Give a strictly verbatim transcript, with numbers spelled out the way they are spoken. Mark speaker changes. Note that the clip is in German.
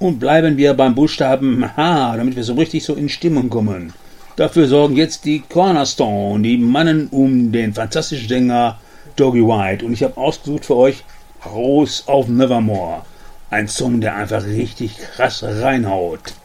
Speaker 1: Und bleiben wir beim Buchstaben H, damit wir so richtig so in Stimmung kommen. Dafür sorgen jetzt die Cornerstone, die Mannen um den fantastischen Sänger Dougie White. Und ich habe ausgesucht für euch Rose of Nevermore. Ein Song, der einfach richtig krass reinhaut.